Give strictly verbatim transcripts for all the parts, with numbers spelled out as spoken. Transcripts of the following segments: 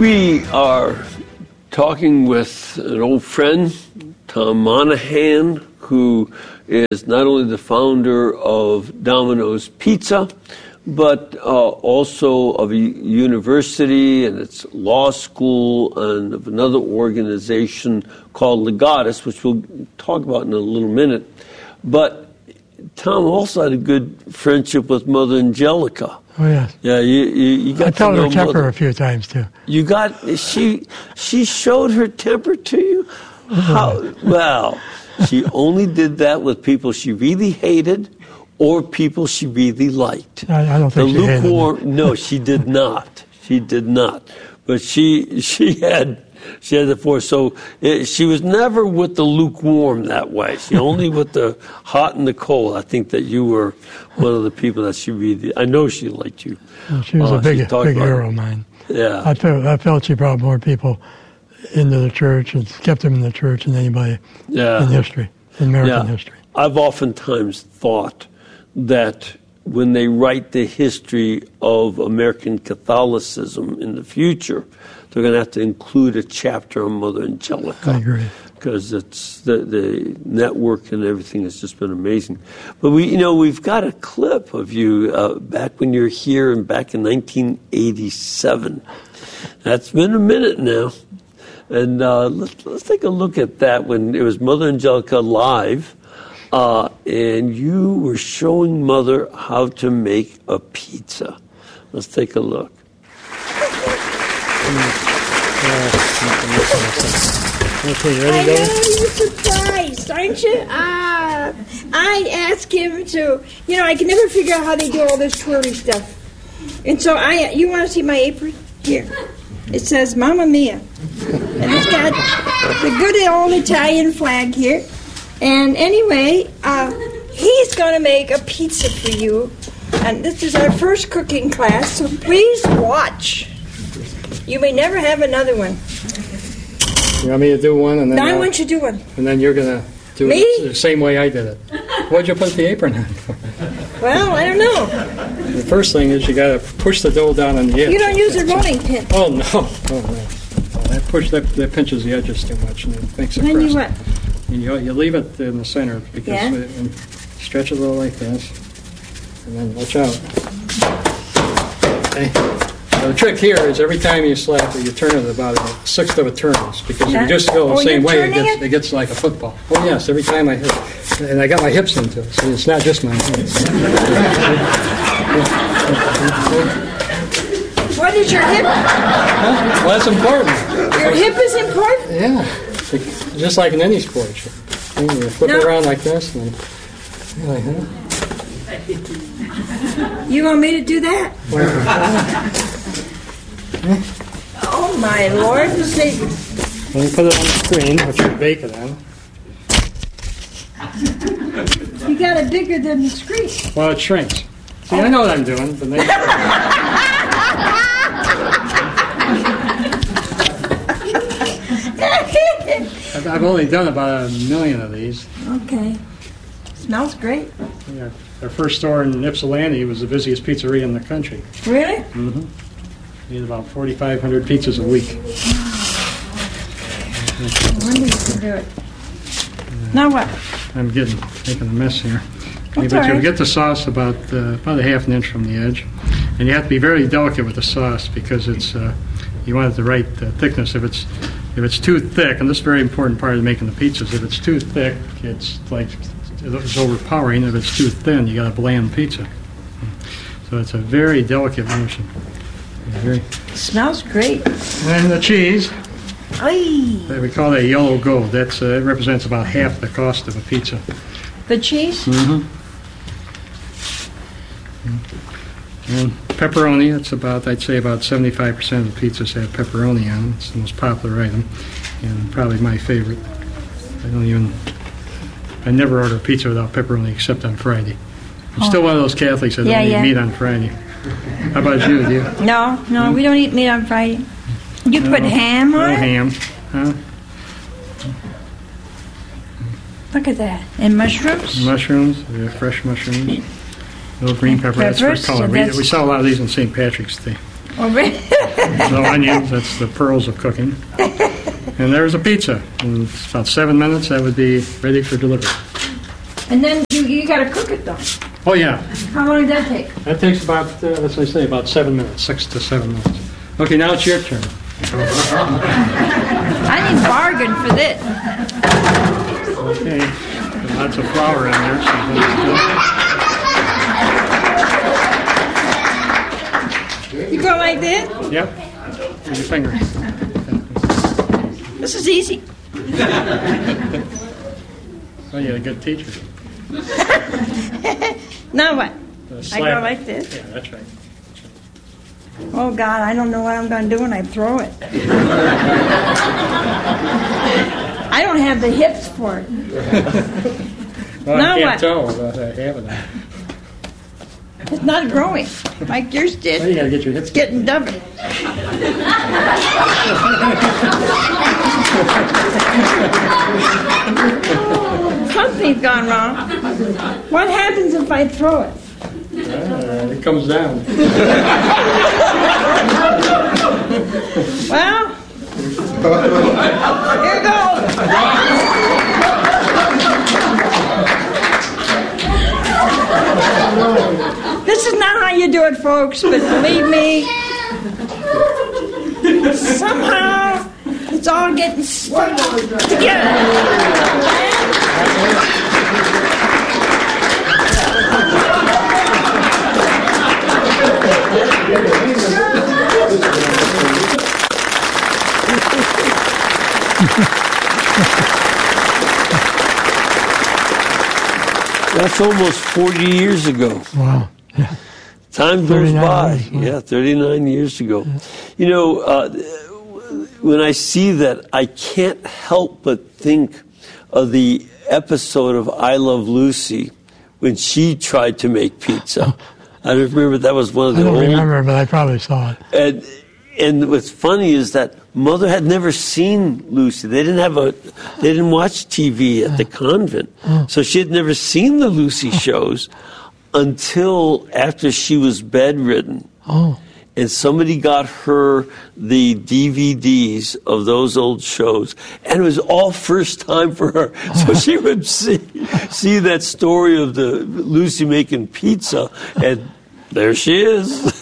We are talking with an old friend, Tom Monahan, who is not only the founder of Domino's Pizza, but uh, also of a university and its law school and of another organization called Legatus, which we'll talk about in a little minute. But Tom also had a good friendship with Mother Angelica. Oh, yes. Yeah, you, you, you got I to told know her temper Mother. a few times, too. You got, she she showed her temper to you? How, well, she only did that with people she really hated or people she really liked. I, I don't think the she hated lukewarm, them. No, she did not. She did not. But she she had she had the force. So it, she was never with the lukewarm that way. She only with the hot and the cold. I think that you were one of the people that she really. I know she liked you. Well, she was uh, a big, she big hero of mine. Yeah, I felt I felt she brought more people into the church and kept them in the church than anybody yeah. in history, in American yeah. history. I've oftentimes thought that when they write the history of American Catholicism in the future, they're going to have to include a chapter on Mother Angelica. I agree. Because it's the, the network and everything has just been amazing. But we, you know, we've got a clip of you uh, back when you were here and back in nineteen eighty-seven. That's been a minute now. And uh, let's, let's take a look at that when it was Mother Angelica live. Uh, and you were showing Mother how to make a pizza. Let's take a look. Okay, you ready, I Billy? know you're surprised, aren't you? Ah, I asked him to, you know, I can never figure out how they do all this twirly stuff. And so I, you want to see my apron? Here. It says Mamma Mia. And it's got the good old Italian flag here. And anyway, uh, he's going to make a pizza for you. And this is our first cooking class, so please watch. You may never have another one. You want me to do one, and then Now I I'll- want you to do one. and then you're gonna do Me? it the same way I did it. What'd you put the apron on for? Well, I don't know. The first thing is you gotta push the dough down on the edge. You don't use a rolling pin. Oh no! Oh no! That push that, that pinches the edges too much, and it makes a Then crust. you what? And you you leave it in the center because Yeah. it, and stretch it a little like this, and then watch out. Okay. So the trick here is every time you slap it, you turn it about a sixth of a turn, because if you Yeah. just go the Oh, same you're way, it turning gets, it? it gets like a football. Oh yes, every time I hit, and I got my hips into it, so it's not just my hands. What is your hip? Huh? Well, that's important. Your hip is important? Yeah, just like in any sport. You flip No. it around like this, and then, like that. You want me to do that? Oh my Lord and Savior. When you put it on the screen, which you bake it on, You got it bigger than the screen. well, it shrinks. See, I know what I'm doing, but then I've, I've only done about a million of these. Okay. Smells great. Yeah. Our first store in Ypsilanti was the busiest pizzeria in the country. Really? Mm-hmm. We had about forty-five hundred pizzas a week. I wonder if you can do it. Now what? I'm getting making a mess here. Okay, That's but all you right. get the sauce about uh, about a half an inch from the edge, and you have to be very delicate with the sauce because it's uh, you want it the right uh, thickness. If it's if it's too thick, and this is a very important part of making the pizzas, if it's too thick, it's like it's overpowering. If it's too thin, you got a bland pizza. So it's a very delicate motion. Very. Smells great. And the cheese, Aye. we call that yellow gold. That's uh, it represents about half the cost of a pizza. The cheese? Mm-hmm. And pepperoni, it's about, I'd say about seventy-five percent of the pizzas have pepperoni on them. It's the most popular item, and probably my favorite. I don't even, I never order a pizza without pepperoni except on Friday. I'm still one of those Catholics that Yeah, don't eat yeah. meat on Friday. How about you? Do you? No, no, we don't eat meat on Friday. You put No, ham no on it? ham. Huh? Look at that. And mushrooms? Mushrooms, yeah, fresh mushrooms. Little green pepper, that's for Peppers, color. so We, that's- we sell a lot of these on Saint Patrick's Day. Oh, really? No onions, that's the pearls of cooking. And there's a pizza. In about seven minutes, that would be ready for delivery. And then you, you got to cook it, though. Oh, yeah. How long does that take? That takes about, uh, let's say, about seven minutes, six to seven minutes. Okay, now it's your turn. I need bargain for this. Okay, lots of flour in there. So You go like this? yep, with your fingers. This is easy. Oh, you're a good teacher. Now what? Uh, I slap go it. like this? Yeah, that's right. Oh, God, I don't know what I'm going to do when I throw it. I don't have the hips for it. Well, Now I can't what? tell without uh, having that. It's not growing like yours Well, you did. got to get your hips. It's getting double. Something's gone wrong. What happens if I throw it? Uh, it comes down. Well, here goes. This is not how you do it, folks, but believe me, somehow it's all getting stuck together. That's almost forty years ago. Wow. Yeah. Time goes by. years, wow. Yeah, thirty-nine years ago. Yeah. You know, uh, when I see that, I can't help but think of the episode of I Love Lucy when she tried to make pizza. I remember that was one of the I don't old, remember, but I probably saw it. And, and what's funny is that Mother had never seen Lucy. They didn't have a, they didn't watch T V at the convent, so she had never seen the Lucy shows until after she was bedridden. Oh. And somebody got her the D V Ds of those old shows, and it was all first time for her. So she would see see that story of the Lucy making pizza, and there she is.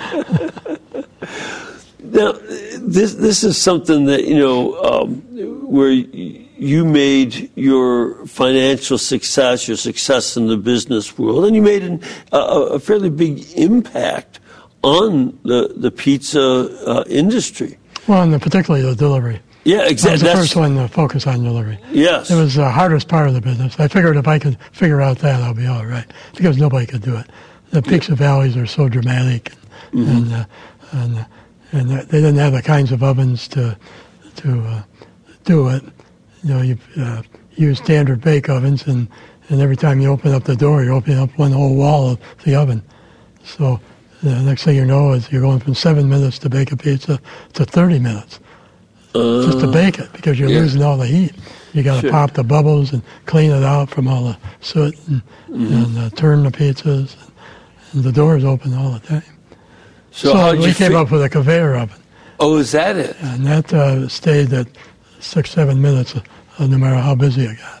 Now, this this is something that, you know, um, where you made your financial success, your success in the business world, and you made an, a, a fairly big impact on the the pizza uh, industry. Well, and the, particularly the delivery. Yeah, exactly. I was the That's, first one to focus on delivery. Yes. It was the hardest part of the business. I figured if I could figure out that, I'll be all right, because nobody could do it. The peaks and valleys are so dramatic, and Mm-hmm. and, uh, and, uh, and they didn't have the kinds of ovens to to uh, do it. You know, you uh, use standard bake ovens, and, and every time you open up the door, you're opening up one whole wall of the oven. So the next thing you know is you're going from seven minutes to bake a pizza to thirty minutes uh, just to bake it, because you're yeah. losing all the heat. You got to Sure. pop the bubbles and clean it out from all the soot, and, Mm-hmm. and uh, turn the pizzas, and, and the door's open all the time. So, So, how did we you came fi- up with a conveyor oven, Oh, is that it? and that uh, stayed at six, seven minutes, uh, no matter how busy it got.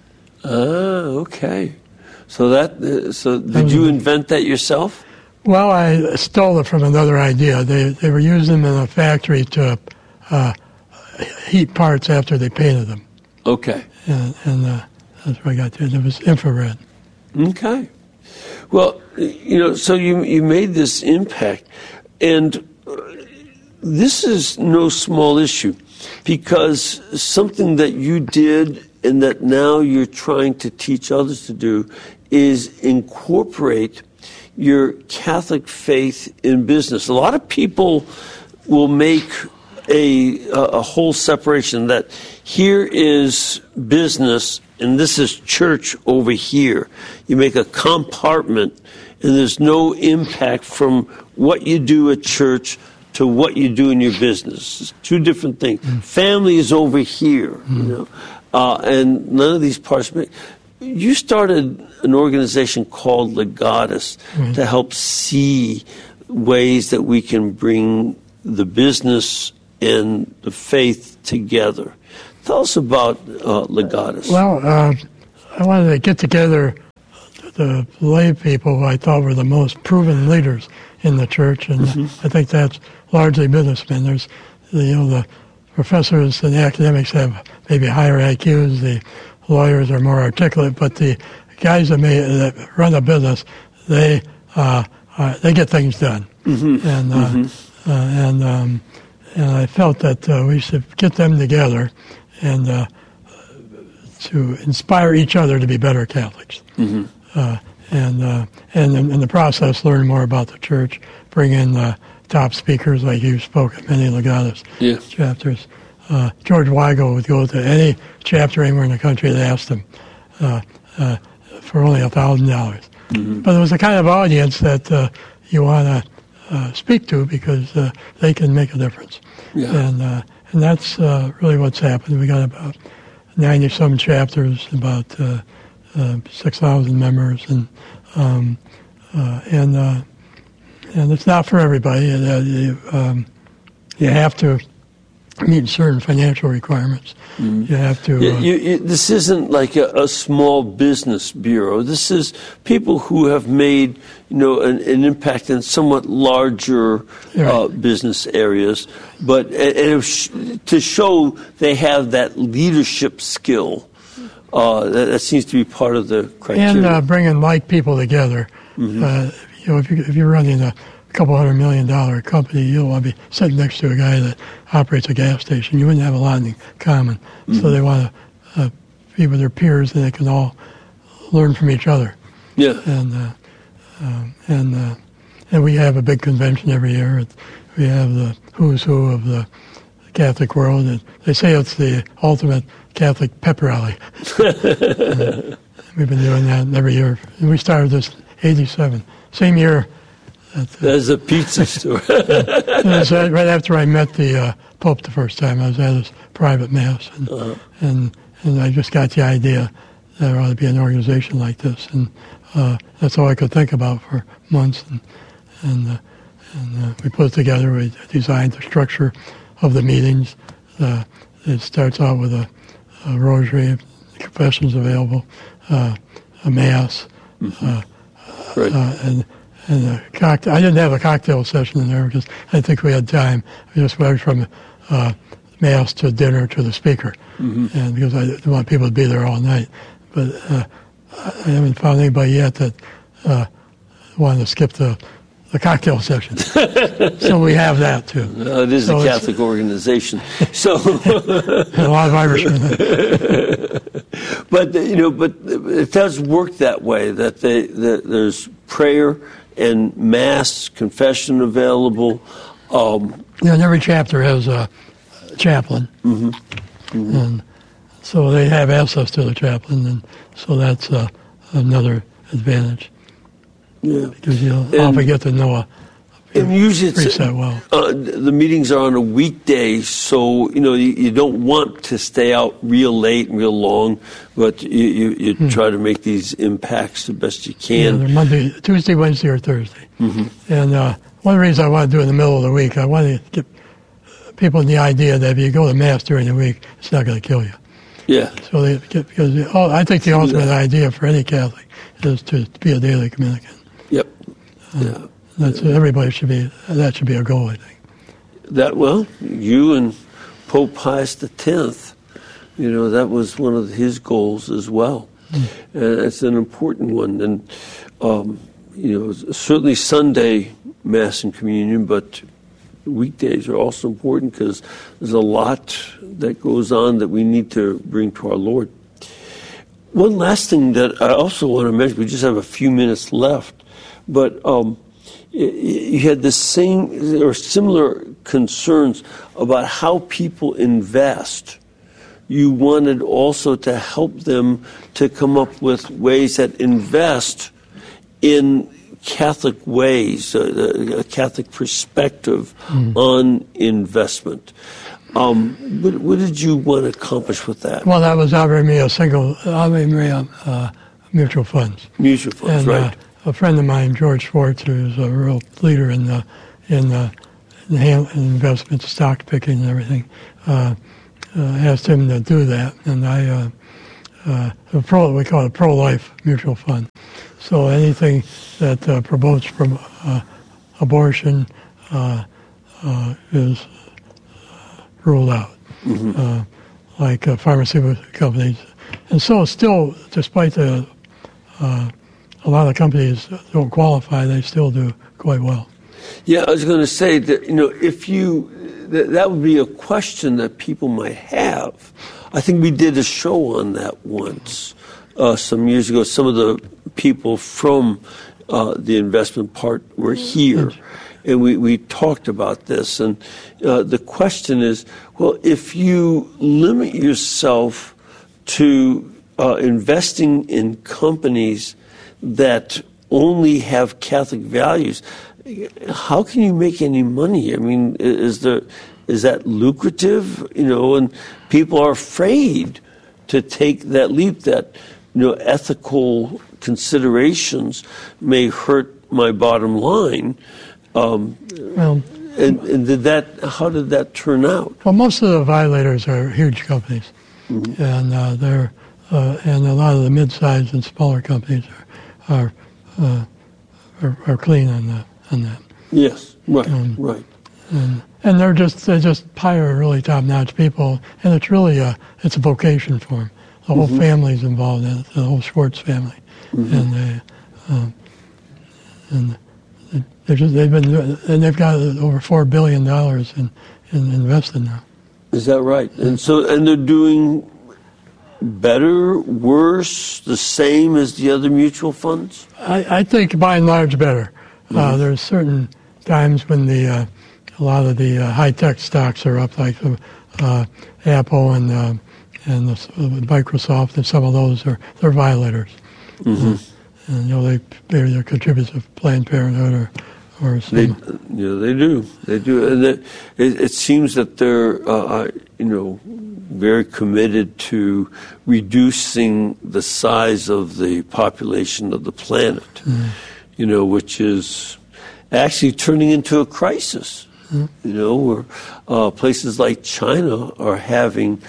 Ah, okay. So that. Uh, so did was you a- invent that yourself? Well, I stole it from another idea. They they were using them in a factory to uh, heat parts after they painted them, Okay. and, and uh, that's where I got to it. It was infrared. Okay. Well, you know, so you you made this impact, and uh, this is no small issue, because something that you did and that now you're trying to teach others to do is incorporate your Catholic faith in business. A lot of people will make a a whole separation that here is business and this is church over here. You make a compartment, and there's no impact from what you do at church to what you do in your business. It's two different things. Mm. Family is over here, mm. you know, uh, and none of these parts. You started an organization called Legatus mm. to help see ways that we can bring the business and the faith together. Tell us about uh, Legatus. Well, uh, I wanted to get together the lay people who I thought were the most proven leaders in the church, and mm-hmm. I think that's largely businessmen. There's, you know, the professors and the academics have maybe higher I Qs, the lawyers are more articulate, but the guys that, may, that run a business, they uh, uh, they get things done. Mm-hmm. And uh, mm-hmm. uh, and um, and I felt that uh, we should get them together and uh, to inspire each other to be better Catholics. Mm-hmm. Uh, and uh, and in, in the process, learn more about the church, bring in uh, top speakers like you spoke at many Legatus yeah. chapters. Uh, George Weigel would go to any chapter anywhere in the country that asked him uh, uh, for only a thousand dollars. But it was the kind of audience that uh, you want to uh, speak to because uh, they can make a difference. Yeah. And uh, and that's uh, really what's happened. We got about ninety some chapters, about uh, uh, six thousand members, and um, uh, and uh, and it's not for everybody. Uh, you, um, you have to meet certain financial requirements. Mm. You have to. You, Uh, you, you, this isn't like a, a small business bureau. This is people who have made, you know, an, an impact in somewhat larger right. uh, business areas, but and, and sh- to show they have that leadership skill. Uh, that, that seems to be part of the criteria. And uh, bringing like people together. Mm-hmm. Uh, you know, if, you, if you're running a couple hundred million dollar company, you don't want to be sitting next to a guy that operates a gas station. You wouldn't have a lot in common. Mm-hmm. So they want to uh, be with their peers, and they can all learn from each other. Yeah. And uh, um, and uh, and we have a big convention every year. We have the who's who of the Catholic world, and they say it's the ultimate Catholic pep rally. uh, we've been doing that every year. And we started this in eighty-seven, same year. At, uh, There's a pizza store. it was right after I met the uh, Pope the first time. I was at his private mass, and, uh-huh. and and I just got the idea that there ought to be an organization like this, and uh, that's all I could think about for months. And and, uh, and uh, we put it together. We designed the structure of the meetings. Uh, it starts out with a, a rosary, confessions available, uh, a mass, mm-hmm. uh, right. uh, and. And a cocktail. I didn't have a cocktail session in there because I didn't think we had time. We just went from uh, mass to dinner to the speaker, mm-hmm. and because I didn't want people to be there all night. But uh, I haven't found anybody yet that uh, wanted to skip the, the cocktail session. So we have that too. Uh, it is so a Catholic organization. So a lot of Irishmen. But you know, but it does work that way. That they that there's prayer and mass, confession available. Um, yeah, and every chapter has a chaplain, mm-hmm. Mm-hmm. and so they have access to the chaplain, and so that's uh, another advantage. Yeah, because you'll and, often get to know a and usually it's, preset well. Uh, the meetings are on a weekday, so you know you, you don't want to stay out real late and real long, but you you, you hmm. try to make these impacts the best you can. Yeah, they're Monday, Tuesday, Wednesday, or Thursday. Mm-hmm. And uh, one of the reasons I want to do it in the middle of the week, I want to get people the idea that if you go to mass during the week, it's not going to kill you. Yeah. So they get, because the, oh, I think the ultimate yeah. idea for any Catholic is to, to be a daily communicant. Yep. Uh, yeah. That's everybody should be. That should be a goal, I think. That well, you and Pope Pius the Tenth, you know, that was one of his goals as well, mm. and it's an important one. And um, you know, certainly Sunday Mass and Communion, but weekdays are also important because there's a lot that goes on that we need to bring to our Lord. One last thing that I also want to mention. We just have a few minutes left, but. Um, You had the same or similar concerns about how people invest. You wanted also to help them to come up with ways that invest in Catholic ways, a, a Catholic perspective mm. on investment. Um, what, what did you want to accomplish with that? Well, that was Ave Maria single, Ave Maria uh, mutual funds. Mutual funds, and, right. Uh, a friend of mine, George Schwartz, who's a real leader in the in the, in the hand, in investment, stock picking, and everything, uh, uh, asked him to do that, and I. Uh, Uh, a pro, we call it a pro-life mutual fund. So anything that uh, promotes from uh, abortion uh, uh, is uh, ruled out, mm-hmm. uh, like uh, pharmaceutical companies. And so still, despite the uh, a lot of companies don't qualify, they still do quite well. Yeah, I was going to say that, you know, if you, that, that would be a question that people might have. I think we did a show on that once, uh, some years ago. Some of the people from uh, the investment part were here, and we, we talked about this. And uh, the question is, well, if you limit yourself to uh, investing in companies that only have Catholic values, how can you make any money? I mean, is there... Is that lucrative? You know, and people are afraid to take that leap. That, you know, ethical considerations may hurt my bottom line. Um, well, and, and did that? How did that turn out? Well, most of the violators are huge companies, mm-hmm. and uh, they're uh, and a lot of the mid-sized and smaller companies are are uh, are, are clean on that. On that. Yes. Right. Um, right. And, and they're just they just hire really top-notch people, and it's really a it's a vocation for them. The whole mm-hmm. family's involved in it, the whole Schwartz family, mm-hmm. and they um, and they just they've been and they've got over four billion dollars in, in invested now. Is that right? And so and they're doing better, worse, the same as the other mutual funds? I, I think by and large better. Mm-hmm. Uh, there's certain times when the uh, a lot of the uh, high-tech stocks are up, like uh, Apple and uh, and the, uh, Microsoft, and some of those are they're violators. Mm-hmm. Uh, and you know they they're contributors of Planned Parenthood or or some. They, yeah, they do. They do, and it, it, it seems that they're uh, you know very committed to reducing the size of the population of the planet. Mm-hmm. You know, which is actually turning into a crisis. Mm-hmm. You know, where uh, places like China are having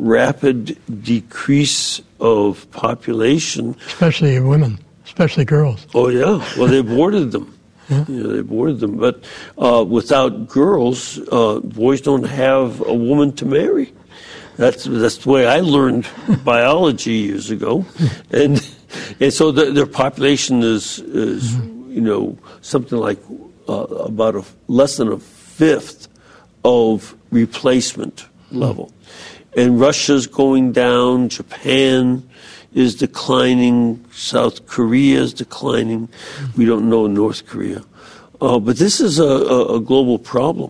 rapid decrease of population, especially women, especially girls. Oh yeah, well they boarded them. Yeah. You know, they boarded them, but uh, without girls, uh, boys don't have a woman to marry. That's that's the way I learned biology years ago, and and so the, their population is is mm-hmm. you know something like uh, about a less than a fifth of replacement level, mm-hmm. and Russia's going down. Japan is declining. South Korea is declining. Mm-hmm. We don't know North Korea, uh, but this is a, a, a global problem,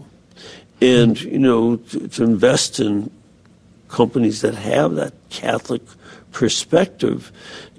and you know to, to invest in companies that have that Catholic perspective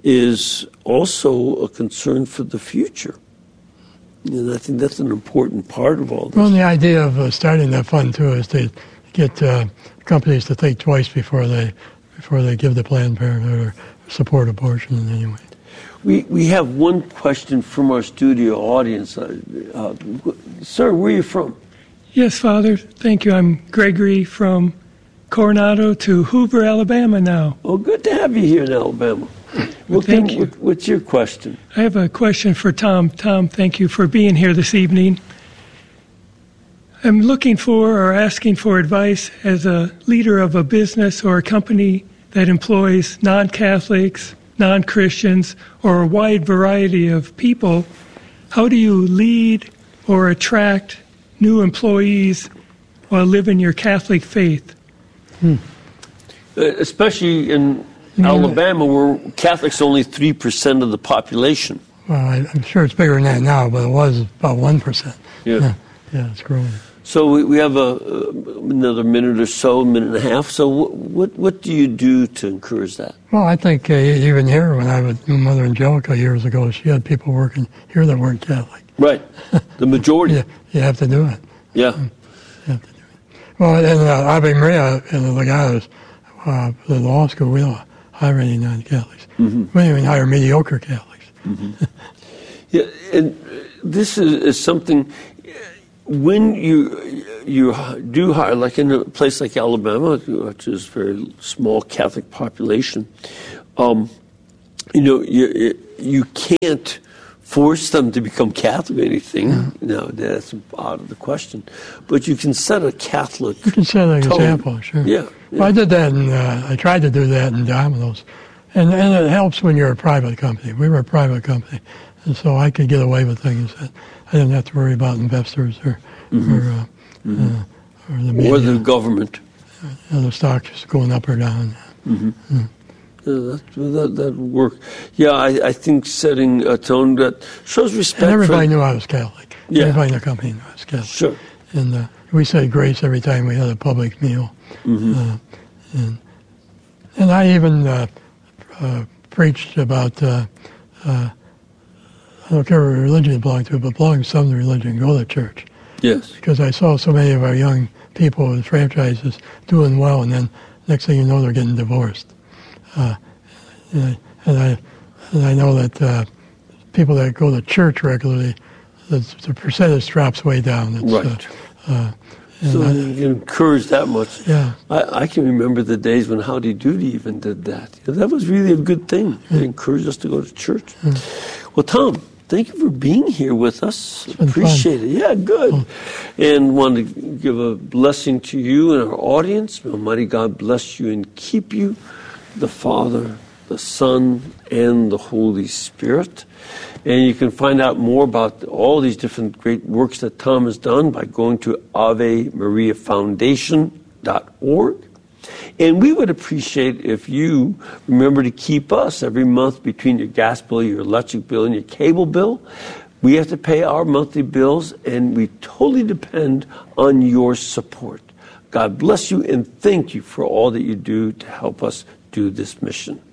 is also a concern for the future. And I think that's an important part of all this. Well, the idea of uh, starting that fund, too, is to get uh, companies to think twice before they before they give the Planned Parenthood or support abortion in any way. We we have one question from our studio audience. Uh, uh, sir, where are you from? Yes, Father. Thank you. I'm Gregory from Coronado to Hoover, Alabama now. Oh, good to have you here in Alabama. Well, thank can, you. What, what's your question? I have a question for Tom. Tom, thank you for being here this evening. I'm looking for or asking for advice as a leader of a business or a company that employs non-Catholics, non-Christians, or a wide variety of people. How do you lead or attract new employees while living your Catholic faith? Hmm. Uh, especially in yeah. Alabama, where Catholics are only three percent of the population. Well, I, I'm sure it's bigger than that now, but it was about one percent. Yeah. yeah. Yeah, it's growing. So we, we have a, uh, another minute or so, minute and a half. So what, what what do you do to encourage that? Well, I think uh, even here, when I was with Mother Angelica years ago, she had people working here that weren't Catholic. Right. The majority. Yeah, you have to do it. Yeah. You have to do it. Well, and uh, Ave Maria and the Legatus, uh, the law school, we don't hire any non-Catholics. Mm-hmm. We don't even hire mediocre Catholics. Mm-hmm. Yeah, and this is, is something, when you you do hire, like in a place like Alabama, which is a very small Catholic population, um, you know, you, you can't force them to become Catholic or anything. Mm-hmm. No, that's out of the question. But you can set a Catholic You can set an tone. example, sure. Yeah. yeah. Well, I did that, and uh, I tried to do that in Domino's. And, and it helps when you're a private company. We were a private company, and so I could get away with things that I didn't have to worry about investors or mm-hmm. or, uh, mm-hmm. uh, or the media. Or the government. Uh, the stock just going up or down. Mm-hmm. Mm-hmm. Yeah, that, that, that would work. Yeah, I, I think setting a tone that shows respect. And everybody for, knew I was Catholic. Yeah. Everybody in the company knew I was Catholic. Sure. And uh, we said grace every time we had a public meal. Mm-hmm. Uh, and, and I even uh, uh, preached about, uh, uh, I don't care what religion you belong to, but belong to some religion, go to church. Yes. Because I saw so many of our young people with franchises doing well, and then next thing you know, they're getting divorced. Uh, and, I, and I and I know that uh, people that go to church regularly, the, the percentage drops way down. It's, right. Uh, uh, so I, you can encourage that much. Yeah. I, I can remember the days when Howdy Doody even did that. Yeah, that was really a good thing. They encouraged us to go to church. Yeah. Well, Tom, thank you for being here with us. Appreciate fun. it. Yeah, good. Oh. And want to give a blessing to you and our audience. May Almighty God bless you and keep you, the Father, the Son, and the Holy Spirit. And you can find out more about all these different great works that Tom has done by going to Ave Maria Foundation dot org. And we would appreciate if you remember to keep us every month between your gas bill, your electric bill, and your cable bill. We have to pay our monthly bills, and we totally depend on your support. God bless you, and thank you for all that you do to help us do this mission.